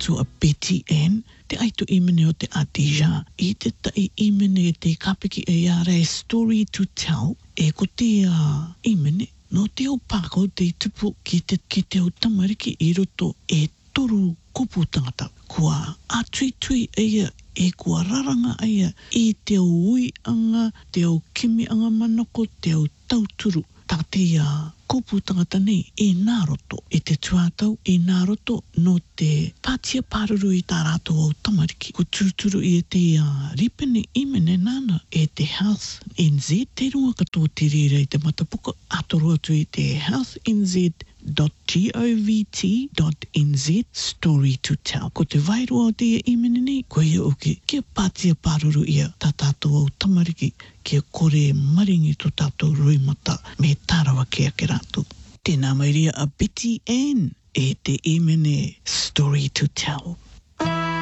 atu a Betty Ann, te aitu imene o te Adija, I te tai imene te kapiki e ara e story to tell, e ko te imene, no te o pākau te tupu ki te o tamariki I roto e toru kupu tangata. Kua atui eia e kua raranga eia I te o ui anga, te o kimi anga manako, te o tauturu. Tā te kupu tangata nei e nā roto, e te tuatau e nā roto no te pātia pāruru I tā rātou o tamariki. Ko tūturu I te ripene imene nāna e te Health NZ, te runga katoa te rira I te matapuka, atoro atu I te healthnz.govt.nz story to tell. Ko te vairua o te imene nei, ko ia oke, kia pātia pāruru ia tā tātou o tamariki, kia kore maringi to tātou ruimata me tārawa kia ke rātou. Tēnā mai ria a Betty Ann e te imene story to tell.